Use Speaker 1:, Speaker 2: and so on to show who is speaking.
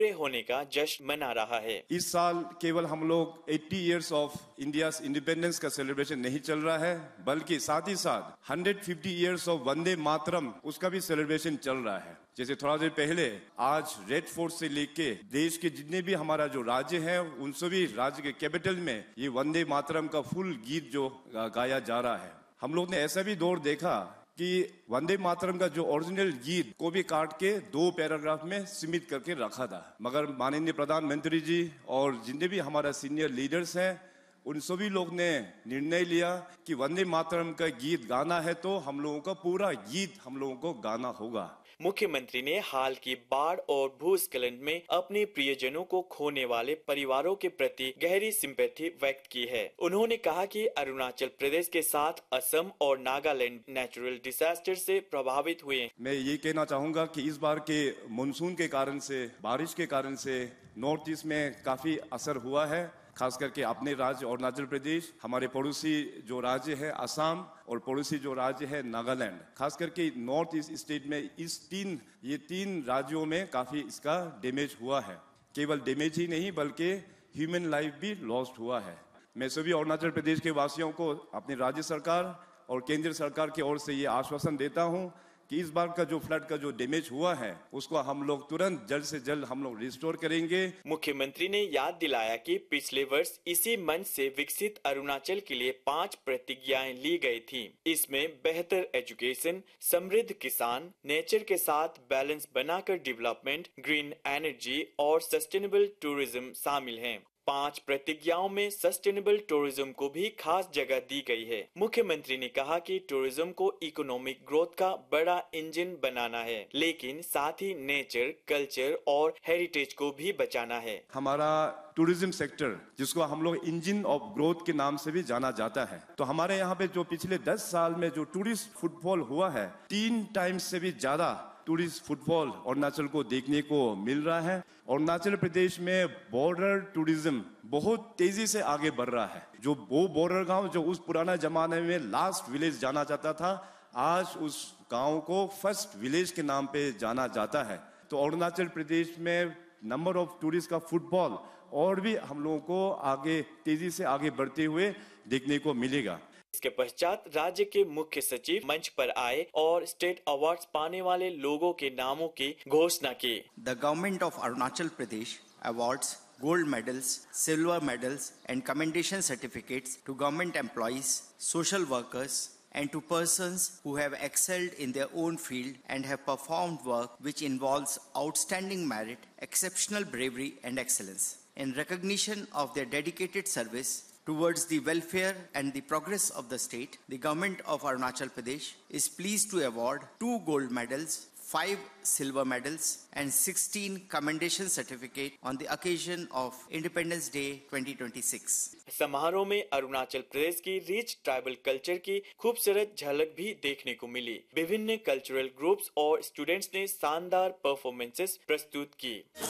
Speaker 1: होने का जश्न मना रहा है।
Speaker 2: इस साल केवल हम लोग 80 इयर्स ऑफ इंडिया इंडिपेंडेंस का सेलिब्रेशन नहीं चल रहा है, बल्कि साथ ही साथ 150 इयर्स ऑफ वंदे मातरम उसका भी सेलिब्रेशन चल रहा है। जैसे थोड़ा देर पहले आज रेड फोर्ट से लेके देश के जितने भी हमारा जो राज्य है उन सभी राज्य के कैपिटल में ये वंदे मातरम का फुल गीत जो गाया जा रहा है। हम लोग ने ऐसा भी दौर देखा कि वंदे मातरम का जो ओरिजिनल गीत को भी काट के 2 पैराग्राफ में सीमित करके रखा था, मगर माननीय प्रधानमंत्री जी और जितने भी हमारा सीनियर लीडर्स हैं उन सभी लोग ने निर्णय लिया कि वंदे मातरम का गीत गाना है तो हम लोगों का पूरा गीत हम लोगों को गाना होगा।
Speaker 1: मुख्यमंत्री ने हाल की बाढ़ और भूस्खलन में अपने प्रियजनों को खोने वाले परिवारों के प्रति गहरी सिंपैथी व्यक्त की है। उन्होंने कहा कि अरुणाचल प्रदेश के साथ असम और नागालैंड नेचुरल डिजास्टर से प्रभावित हुए।
Speaker 2: मैं ये कहना चाहूंगा कि इस बार के मानसून के कारण से, बारिश के कारण से नॉर्थ ईस्ट में काफी असर हुआ है, खास करके अपने राज्य अरुणाचल प्रदेश, हमारे पड़ोसी जो राज्य है असम और पड़ोसी जो राज्य है नागालैंड, खास करके नॉर्थ ईस्ट स्टेट में ये तीन राज्यों में काफी इसका डैमेज हुआ है। केवल डैमेज ही नहीं बल्कि ह्यूमन लाइफ भी लॉस्ट हुआ है। मैं सभी अरुणाचल प्रदेश के वासियों को अपनी राज्य सरकार और केंद्र सरकार की ओर से ये आश्वासन देता हूँ कि इस बार का जो फ्लड का जो डैमेज हुआ है उसको हम लोग तुरंत जल्द से जल्द हम लोग रिस्टोर करेंगे।
Speaker 1: मुख्यमंत्री ने याद दिलाया कि पिछले वर्ष इसी मंच से विकसित अरुणाचल के लिए 5 प्रतिज्ञाएं ली गई थी। इसमें बेहतर एजुकेशन, समृद्ध किसान, नेचर के साथ बैलेंस बनाकर डेवलपमेंट, ग्रीन एनर्जी और सस्टेनेबल टूरिज्म शामिल हैं। 5 प्रतिज्ञाओं में सस्टेनेबल टूरिज्म को भी खास जगह दी गई है। मुख्यमंत्री ने कहा कि टूरिज्म को इकोनॉमिक ग्रोथ का बड़ा इंजन बनाना है, लेकिन साथ ही नेचर, कल्चर और हेरिटेज को भी बचाना है।
Speaker 2: हमारा टूरिज्म सेक्टर, जिसको हम लोग इंजन ऑफ ग्रोथ के नाम से भी जाना जाता है, तो हमारे यहाँ पे जो पिछले 10 साल में जो टूरिस्ट फुटफॉल हुआ है, 3 टाइम्स से भी ज्यादा टूरिस्ट फुटफॉल अरुणाचल को देखने को मिल रहा है। अरुणाचल प्रदेश में बॉर्डर टूरिज्म बहुत तेजी से आगे बढ़ रहा है। जो वो बॉर्डर गांव जो उस पुराना जमाने में लास्ट विलेज जाना जाता था, आज उस गांव को फर्स्ट विलेज के नाम पे जाना जाता है। तो अरुणाचल प्रदेश में नंबर ऑफ टूरिस्ट का फुटफॉल और भी हम लोगों को आगे तेजी से आगे बढ़ते हुए देखने को मिलेगा।
Speaker 1: इसके पश्चात राज्य के मुख्य सचिव मंच पर आए और स्टेट अवार्ड्स पाने वाले लोगों के नामों की घोषणा की।
Speaker 3: The government of Arunachal Pradesh awards gold medals, silver medals and commendation certificates to government employees, social workers and to persons who have excelled in their own field and have performed work which involves outstanding merit, exceptional bravery and excellence. In recognition of their dedicated service towards the welfare and the progress of the state, the government of Arunachal Pradesh is pleased to award 2 gold medals, 5 silver medals and 16 commendation certificate on the occasion of Independence Day 2026.
Speaker 1: समारोह में अरुणाचल प्रदेश की rich tribal culture की खूबसूरत झलक भी देखने को मिली। विभिन्न कल्चरल ग्रुप्स और स्टूडेंट्स ने शानदार परफॉर्मेंसेस प्रस्तुत की।